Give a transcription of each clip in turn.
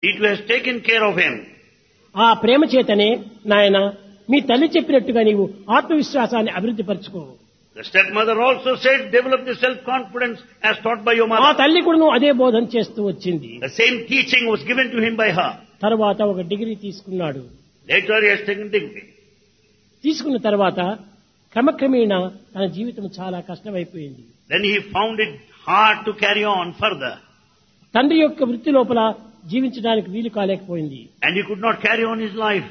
It has taken care of him. ఆ ప్రేమ చేతనే నాయన మీ తల్లి చెప్పినట్టుగా నీవు ఆత్మవిశ్వాసాన్ని అభివృద్ధి పరచుకో. The stepmother also said, develop the self-confidence as taught by your ఆ mother. తల్లి కూడా అదే బోధన చేస్తూ వచ్చింది. The same teaching was given to him by her. తర్వాత ఒక డిగ్రీ తీసుకున్నాడు. Later he has taken degree. తీసుకున్న తర్వాత క్రమక్రమేణా తన జీవితం చాలా కష్టమైపోయింది. Then he found it hard to carry on further. తండ్రి యొక్క వృత్తి లోపల జీవించడానికి వీలు కాలేకపోయింది. And he could not carry on his life.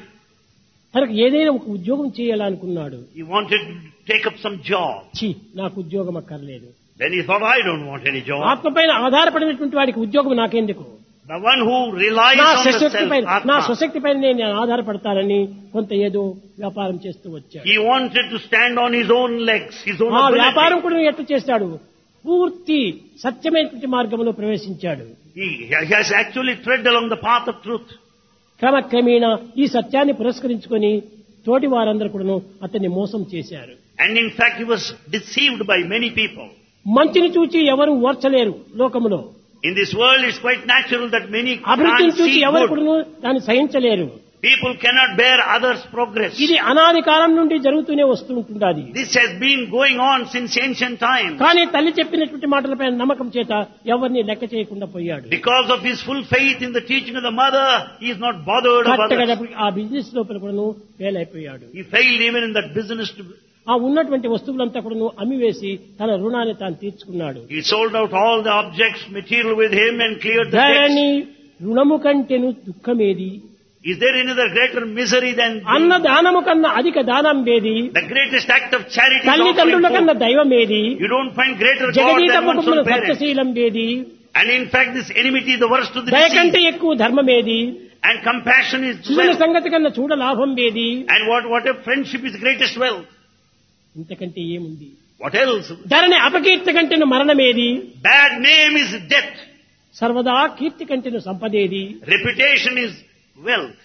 తనకు ఏదైనా ఒక ఉద్యోగం చేయాలనుకున్నాడు. He wanted to take up some job. నాకు ఉద్యోగం అక్కర్లేదు. Then he thought, I don't want any job. ఆత్మపైన ఆధారపడినటువంటి వాడికి ఉద్యోగం నాకెందుకు? The one who relies నా on the శక్తి పైన self, నా Atma. స్వశక్తి పైన నేను ఆధారపడతానని కొంత ఏదో వ్యాపారం చేస్తూ వచ్చాడు. He wanted to stand on his own legs, his own ఆ వ్యాపారం ability. కూడా ఎట్లా చేస్తాడు? పూర్తి సత్యమైనటువంటి మార్గంలో ప్రవేశించాడు. He has actually tread along the path of truth. క్రమక్రమేణా ఈ సత్యాన్ని పురస్కరించుకొని తోటి వారందరూ కూడా అతన్ని మోసం చేశారు. And in fact, he was deceived by many people. మంచిని చూచి ఎవరు ఓర్చలేరు లోకములో. In this world, it's quite natural that many అభివృద్ధిని can't చూచి see ఎవరు good. కూడా దాన్ని సహించలేరు. People cannot bear others' progress. ఇది అనాది కాలం నుండి జరుగుతూనే వస్తూ ఉంటుండాది. This has been going on since ancient times. కానీ తల్లి చెప్పినటువంటి మాటలపై నమ్మకం చేత ఎవరిని లెక్క చేయకుండా పోయాడు. Because of his full faith in the teaching of the mother, he is not bothered of others. ఆ బిజినెస్ లోపల కూడా ఫెయిల్ అయిపోయాడు. He failed even in that business. ఆ ఉన్నటువంటి వస్తువులంతా కూడా అమ్మివేసి తన రుణాన్ని తాను తీర్చుకున్నాడు. He sold out all the objects, material with him and cleared the Dharani debts. రుణము కంటేను దుఃఖమేది? Is there any other greater misery than అన్న దానము కన్నా అధిక దానం ఏది? the greatest act of charity? is తల్లిదండ్రుల offering కన్నా food. దైవం ఏది? You don't find greater God జగదీత than one's ముఖముల own parents. సత్యశీలం ఏది? And in fact, this enmity, the worst of the దయ కంటే disease. ఎక్కువ ధర్మం ఏది? And compassion is Sujana wealth. సంగతి కన్నా చూడ లాభం ఏది? And what if friendship is greatest wealth? ఇంతకంటే ఏముంది? What else? ధరణి అపకీర్తి కంటేను మరణమేది? Bad name is death. సర్వదా కీర్తి కంటేను సంపదేది? Reputation is wealth.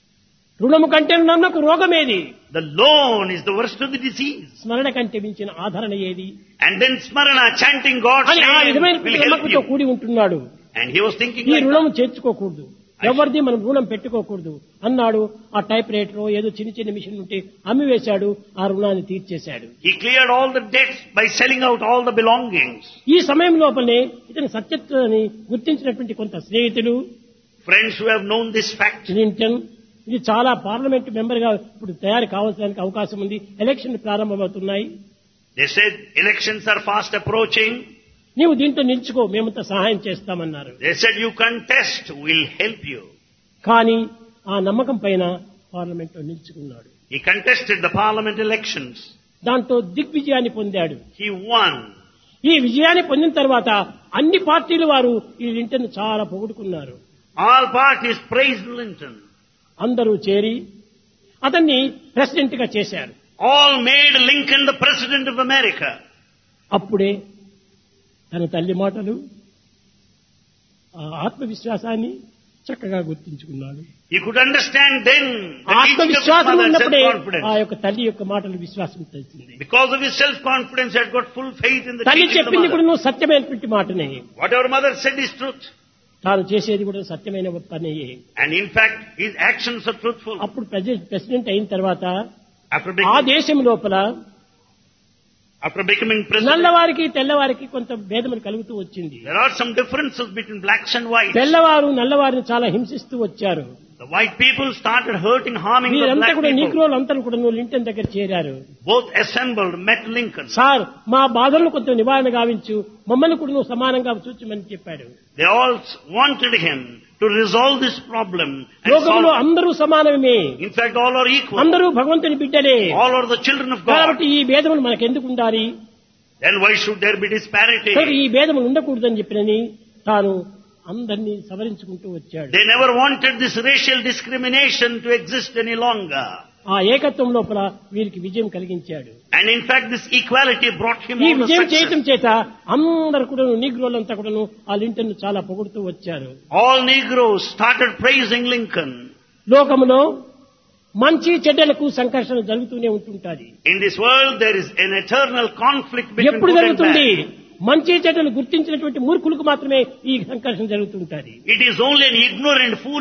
రుణము కంటేను నన్నకు రోగమేది? The loan is the worst of the disease. స్మరణ కంటే మించిన ఆదరణ ఏది? And then smarana, chanting God's అని ఆ name విధమైన will help నమ్మకంతో you. కూడి ఉంటున్నాడు. And he was thinking ఈ like రుణం that. చేర్చుకోకూడదు, ఎవరిది మనం రుణం పెట్టుకోకూడదు అన్నాడు. ఆ టైప్ రైటర్ ఏదో చిన్న చిన్న మిషన్ ఉంటే అమ్మి వేశాడు, ఆ రుణాన్ని తీర్చేశాడు. He cleared all the debts by selling out all the belongings. ఈ సమయం లోపలనే ఇతని సత్యత్వాన్ని గుర్తించినటువంటి కొంత స్నేహితులు, Friends who have known this fact. Clinton, ఇది చాలా పార్లమెంట్ మెంబర్ గా ఇప్పుడు తయారు కావాల్సిన అవకాశం ఉంది, ఎలక్షన్ ప్రారంభమవుతున్నాయి, They said elections are fast approaching. నీవు దీంట్లో నిలుచుకో, మేమంతా సహాయం చేస్తామన్నారు. They said you contest, we'll help you. కానీ ఆ నమ్మకం పైన పార్లమెంట్ లో నిలుచుకున్నాడు. He contested the parliament elections. దాంతో దిగ్విజయాన్ని పొందాడు. He won. ఈ విజయాన్ని పొందిన తర్వాత అన్ని పార్టీల వారు ఈ లింటన్ చాలా పొగుడుకున్నారు. All parties praised Lincoln. అందరూ చేరి అతన్ని ప్రెసిడెంట్ గా చేశారు. All made Lincoln the president of America. అప్పుడే తన తల్లి మాటలు, ఆ ఆత్మవిశ్వాసాన్ని చక్కగా గుర్తించుకున్నాడు. He could understand then the teaching of his ఆత్మవిశ్వాసం mother and ఉన్నప్పుడే self-confidence. ఆ యొక్క తల్లి యొక్క మాటలు విశ్వాసం తెలిసింది. Because of his self-confidence, he had got full faith in the తల్లి teaching of the చెప్పింది కూడా mother. నువ్వు సత్యమైనటువంటి మాటనే, Whatever mother said is truth. తాను చేసేది కూడా సత్యమైన పనియే. And in fact, his actions are truthful. అప్పుడు ప్రెసిడెంట్ అయిన తర్వాత After ఆ becoming, దేశం లోపల president, నల్లవారికి తెల్లవారికి కొంత భేదములు కలుగుతూ వచ్చింది. there are some differences between blacks and whites. తెల్లవారు నల్లవారిని చాలా హింసిస్తూ వచ్చారు. The white people started hurting, harming the వీరంతా black కూడా people. నీగ్రోలు అందరూ కూడా లింటన్ దగ్గర చేరారు. Both assembled, met Lincoln. Sir, మా బాధలను కొంత నివారణ గావించు, మమ్మల్ని కూడా నువ్వు సమానంగా చూచమని చెప్పాడు. They all wanted him to resolve this problem. And లోకంలో solve it. అందరూ సమానమే, In fact, all are equal. అందరూ భగవంతుని బిడ్డలే. All are the children of God. కాబట్టి ఈ భేదములు మనకెందుకు ఉండాలి? Then why should there be disparity? కాబట్టి ఈ భేదములు ఉండకూడదని చెప్పినని తాను అందరినీ సవరించుకుంటూ వచ్చాడు. They never wanted this racial discrimination to exist any longer. ఆ ఏకత్వం లోపల వీరికి విజయం కలిగించాడు. And in fact, this equality brought him ఈ all the విజయం చేయటం success. చేత అందరు కూడా నీగ్రోలంతా కూడా ఆ లింటన్ చాలా పొగుడుతూ వచ్చారు. All Negroes started praising Lincoln. లోకములో మంచి చెడ్డలకు సంఘర్షణ జరుగుతూనే ఉంటుంటాది. In this world, there is an eternal conflict between ఎప్పుడు good and జరుగుతుంది? bad. మంచి చెడ్డలు గుర్తించినటువంటి మూర్ఖులకు మాత్రమే ఈ సంఘర్షణ జరుగుతుంటాది. It is only an ignorant fool